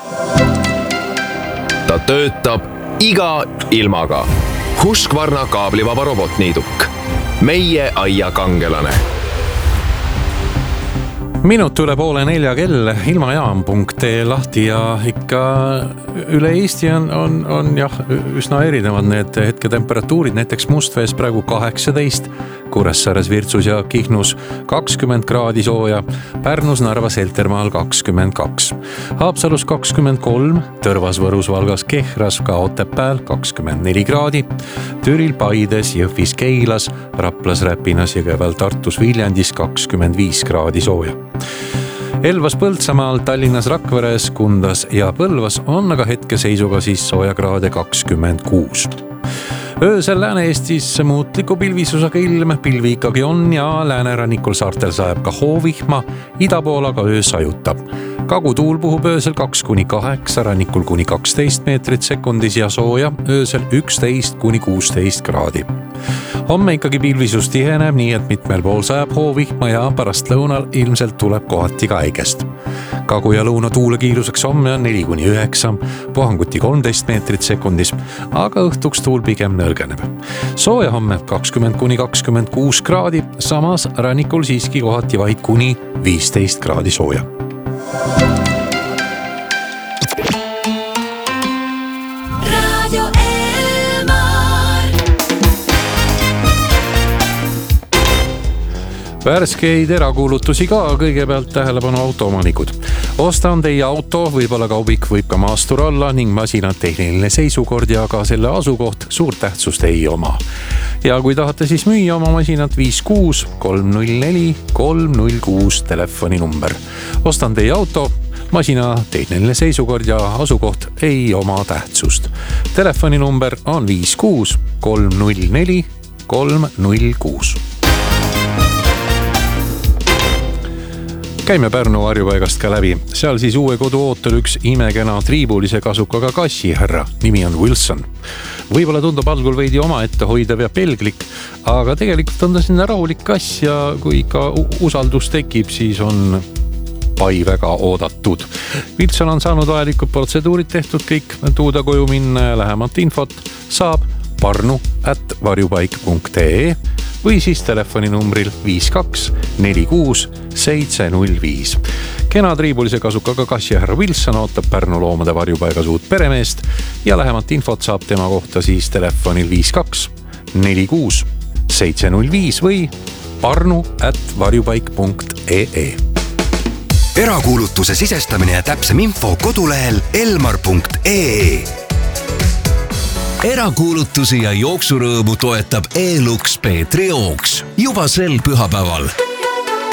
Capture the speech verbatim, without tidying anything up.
Ta töötab iga ilmaga. Husqvarna kaablivaba robotniiduk. Meie aia kangelane. Minut üle poole nelja kell, ilmajaam punkt ee lahti ja ikka üle Eesti on, on, on jah, üsna erinevad need hetketemperatuurid, näiteks Mustvees praegu kaheksateist, Kuressaares, Virtsus ja Kihnus kakskümmend kraadi sooja, Pärnus, Narvas, Heltermaal kakskümmend kaks, Haapsalus kakskümmend kolm, Tõrvas, Võrus, Valgas, Kehras, ka Otepääl kakskümmend neli kraadi, Türil, Paides, Jõhvis, Keilas, Raplas, Räpinas, Jõgeval, Tartus, Viljandis kakskümmend viis kraadi sooja. Elvas, Põltsamaal, Tallinnas, Rakveres, Kundas ja Põlvas on aga hetkeseisuga siis soojakraade kakskümmend kuus. Öösel Lääne-Eestis muutliku pilvisusega ilm, pilvi ikkagi on ja läänerannikul saartel sajab ka hoovihma, ida pool aga öö sajutab. Kagutuul puhub öösel kaks kuni kaheksa, rannikul kuni kaksteist meetrit sekundis ja sooja öösel üksteist kuni kuusteist kraadi. Homme ikkagi pilvisus tiheneb, nii et mitmel pool sajab hoovihma ja pärast lõunal ilmselt tuleb kohati ka äigest. Kagu- ja lõuna tuule kiiruseks homme on neli kuni üheksa, puhanguti kolmteist meetrit sekundis, aga õhtuks tuul pigem nõrgeneb. Sooja homme kakskümmend kuni kakskümmend kuus kraadi, samas rannikul siiski kohati vaid kuni viisteist kraadi sooja. Värskeid erakuulutusi ka, kõigepealt tähelepanu autoomanikud. Osta on teie auto, võib-olla kaubik, võib ka maastur olla ning masina tehniline seisukord ja ka selle asukoht suurt tähtsust ei oma. Ja kui tahate siis müüa oma masinat viis kuus kolm null neli kolm null kuus telefoni number. Ostan teie auto, masina tehniline seisukord ja asukoht ei oma tähtsust. Telefoni number on viis kuus kolm null neli kolm null kuus. Käime Pärnu varjupaigast ka läbi. Seal siis uue kodu ootel üks imekena triibulise kasukaga kassihärra. Nimi on Wilson. Võib-olla tundub algul veidi oma ette hoidav ja pelglik, aga tegelikult on ta sinna rahulik kass ja kui ikka usaldus tekib, siis on pai väga oodatud. Wilson on saanud vajalikud protseduurid tehtud kõik, tuuda koju minna ja lähemat infot saab parnu at varjupaik punkt ee või siis telefoni numbril viis kaks neli kuus seitse null viis. Kena triibulise kasukaga kassihärra Wilson ootab Pärnu loomade varjupaigas uut peremeest ja lähemat infot saab tema kohta siis telefonil viis kaks neli kuus seitse null viis või parnu at varjupaik punkt ee. Erakuulutuse sisestamine ja täpsem info kodulehel elmar punkt ee. Erakuulutusi ja jooksurõõmu toetab E-Lux Peetri jooks juba sel pühapäeval.